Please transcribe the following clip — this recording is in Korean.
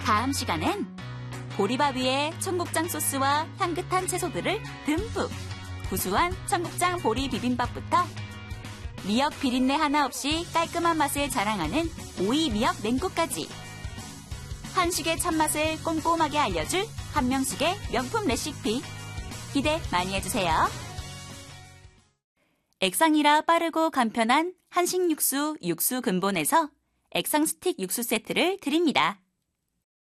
다음 시간엔 보리밥 위에 청국장 소스와 향긋한 채소들을 듬뿍, 구수한 청국장 보리 비빔밥부터 미역 비린내 하나 없이 깔끔한 맛을 자랑하는 오이 미역 냉국까지 한식의 참맛을 꼼꼼하게 알려줄 한명숙의 명품 레시피 기대 많이 해주세요. 액상이라 빠르고 간편한 한식 육수 근본에서 액상 스틱 육수 세트를 드립니다.